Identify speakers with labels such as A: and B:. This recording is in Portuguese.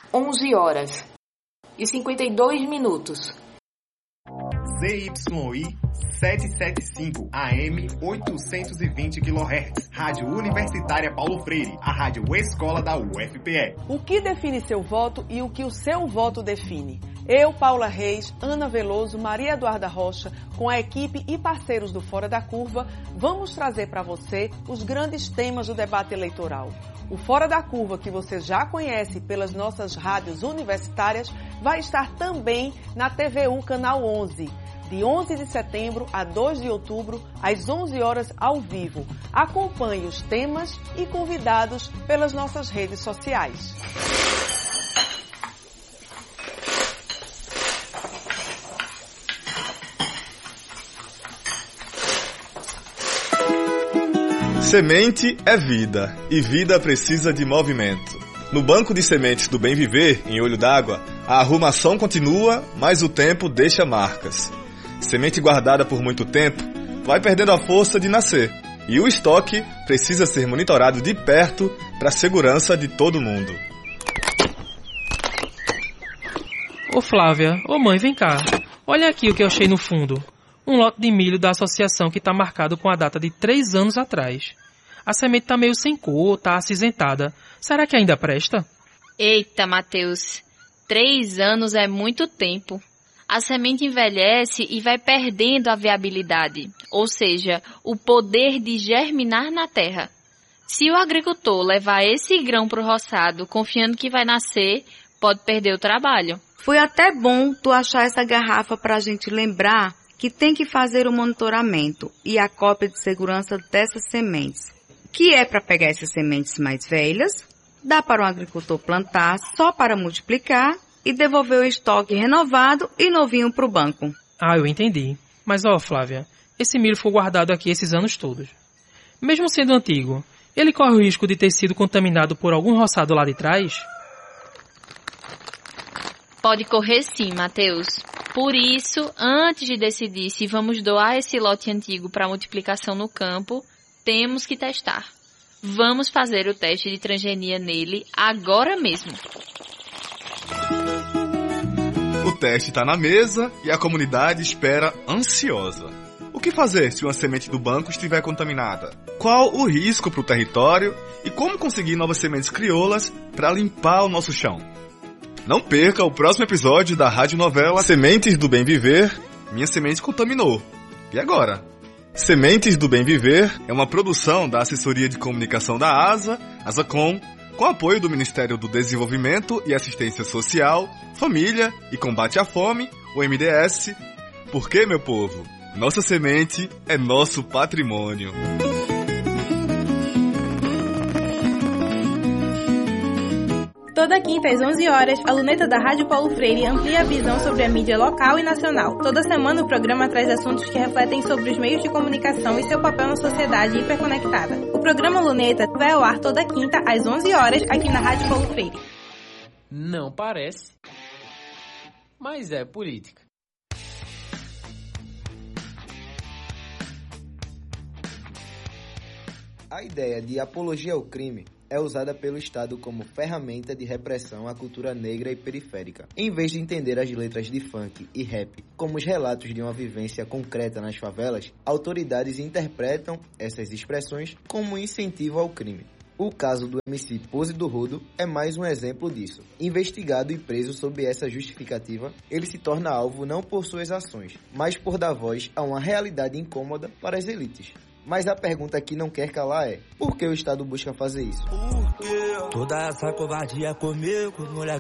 A: 11h52.
B: ZYI 775 AM 820 kHz. Rádio Universitária Paulo Freire, a rádio escola da UFPE.
C: O que define seu voto e o que o seu voto define? Eu, Paula Reis, Ana Veloso, Maria Eduarda Rocha, com a equipe e parceiros do Fora da Curva, vamos trazer para você os grandes temas do debate eleitoral. O Fora da Curva, que você já conhece pelas nossas rádios universitárias, vai estar também na TVU Canal 11, de 11 de setembro a 2 de outubro, às 11 horas ao vivo. Acompanhe os temas e convidados pelas nossas redes sociais.
D: Semente é vida, e vida precisa de movimento. No Banco de Sementes do Bem Viver, em Olho d'Água, a arrumação continua, mas o tempo deixa marcas. Semente guardada por muito tempo vai perdendo a força de nascer, e o estoque precisa ser monitorado de perto para a segurança de todo mundo.
E: Ô Flávia, ô mãe, vem cá. Olha aqui o que eu achei no fundo. Um lote de milho da associação que está marcado com a data de 3 anos atrás. A semente está meio sem cor, está acinzentada. Será que ainda presta?
F: Eita, Matheus. 3 anos é muito tempo. A semente envelhece e vai perdendo a viabilidade, ou seja, o poder de germinar na terra. Se o agricultor levar esse grão para o roçado confiando que vai nascer, pode perder o trabalho.
G: Foi até bom tu achar essa garrafa para a gente lembrar que tem que fazer o monitoramento e a cópia de segurança dessas sementes, que é para pegar essas sementes mais velhas, dá para o agricultor plantar só para multiplicar e devolver o estoque renovado e novinho para o banco.
E: Ah, eu entendi. Mas ó, Flávia, esse milho foi guardado aqui esses anos todos. Mesmo sendo antigo, ele corre o risco de ter sido contaminado por algum roçado lá de trás?
F: Pode correr sim, Matheus. Por isso, antes de decidir se vamos doar esse lote antigo para multiplicação no campo, temos que testar. Vamos fazer o teste de transgenia nele agora mesmo.
D: O teste está na mesa e a comunidade espera ansiosa. O que fazer se uma semente do banco estiver contaminada? Qual o risco para o território e como conseguir novas sementes crioulas para limpar o nosso chão? Não perca o próximo episódio da radionovela Sementes do Bem Viver, Minha Semente Contaminou. E agora? Sementes do Bem Viver é uma produção da Assessoria de Comunicação da ASA, ASACOM, com apoio do Ministério do Desenvolvimento e Assistência Social, Família e Combate à Fome, o MDS. Porque, meu povo, nossa semente é nosso patrimônio.
H: Toda quinta às 11 horas, a luneta da Rádio Paulo Freire amplia a visão sobre a mídia local e nacional. Toda semana o programa traz assuntos que refletem sobre os meios de comunicação e seu papel na sociedade hiperconectada. O programa Luneta vai ao ar toda quinta às 11 horas aqui na Rádio Paulo Freire.
I: Não parece, mas é política.
J: A ideia de apologia ao crime é usada pelo Estado como ferramenta de repressão à cultura negra e periférica. Em vez de entender as letras de funk e rap como os relatos de uma vivência concreta nas favelas, autoridades interpretam essas expressões como um incentivo ao crime. O caso do MC Pose do Rodo é mais um exemplo disso. Investigado e preso sob essa justificativa, ele se torna alvo não por suas ações, mas por dar voz a uma realidade incômoda para as elites. Mas a pergunta que não quer calar é: por que o Estado busca fazer isso?
K: Toda essa covardia comigo, mulher